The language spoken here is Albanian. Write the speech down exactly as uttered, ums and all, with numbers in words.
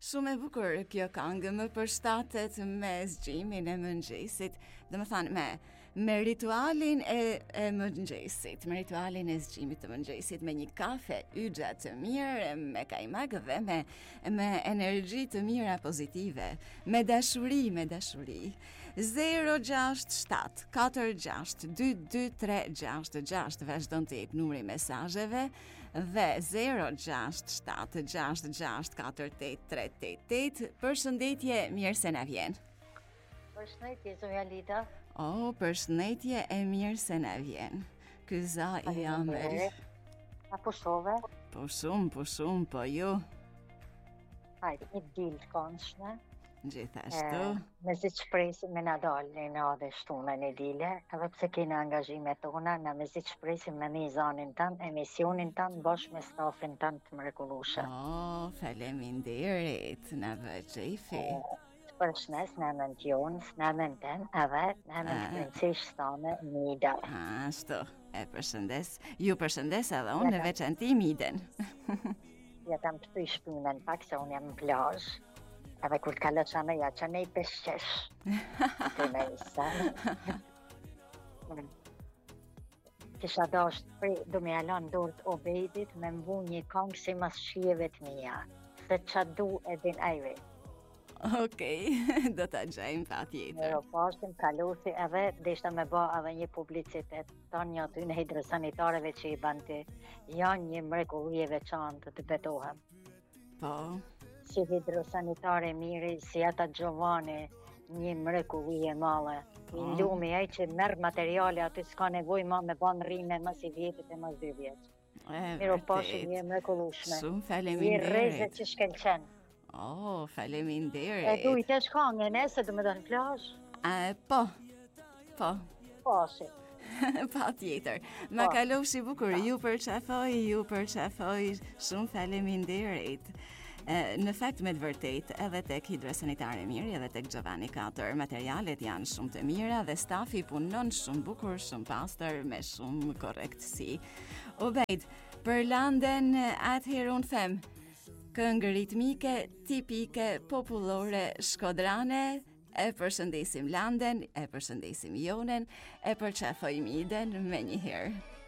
Shumë e bukur kjo këngë, më përshtatet me zgjimin e mëngjesit, dhe më thanë me, me ritualin e, e mëngjesit, me ritualin e zgjimit të mëngjesit, me një kafe yxha të mirë, me kajmak dhe me, me energji të mira pozitive, me dashuri, me dashuri. zero gjasht shtat katër gjasht dy dy tre gjasht gjasht vazhdon të jep numri mesazheve dhe zero gjasht shtat gjasht gjasht katër tetë tre tetë tetë. Përshëndetje, mirë se na vjen. Përshëndetje, zonja Lida. Oh, përshëndetje e mirë se na vjen. Ky za i Amel. A po shove? Po shumë, po shumë, po ju. Hajde, një dilë konshme. Gjithashtu. Me zi që presim me na dalë në adhe shtunë në dile, edhe pse kena angazhime tona, na me zi që presim me mizanin tanë, emisionin tanë, bashkë me stafin tanë të mrekullushe. Oh, faleminderit, na vë gjefi. Për shnes, në emën t'jonë, në emën ten, edhe në emën të princeshës tane, Mida. Ashtu, e përshëndes. Ju përshëndes edhe unë në veçanti Miden. Ja tam të të i shpynën pak, se unë jam në plazh. Edhe kur të kalë që në ja, që ne i pesqesh. Të me i sa. Kisha dasht, du me alon dorët Obejdit, me mbu një kongë si mas shijeve të mija. Se që du edhin ajve. Okej, do t'a gjajmë pa tjetër. Në pashtim, kalusi edhe, deshta me ba edhe një publicitet. Tanë një aty në hidrosanitareve që i banti, janë një mrekullie veçantë të betohem. Po. Si hidrosanitare miri, si ata Giovanni, një mrekullie male. I lumi ai që merr materiale aty s'ka nevojë më me ban rrime më si vjetit e më dy vjet. Miro pashi një mrekullueshme. Shumë faleminderit. Një rrezet që shkelqen. Oh, faleminderit. E du i të shkangën, e se du me do në plazh? A, po, po. Pashi. Pa tjetër. Ma kalofshi bukur, ju përqafoj, ju përqafoj, shumë faleminderit. Në fakt me të vërtet, edhe tek hidrosanitare mirë, edhe tek Giovanni katër, materialet janë shumë të mira dhe stafi punon shumë bukur, shumë pastër, me shumë korrektësi. Obejd, për Landen atëherë unë them, këngë ritmike, tipike, popullore, shkodrane, e përshëndesim Landen, e përshëndesim Jonen, e përqafoj Miden me njëherë.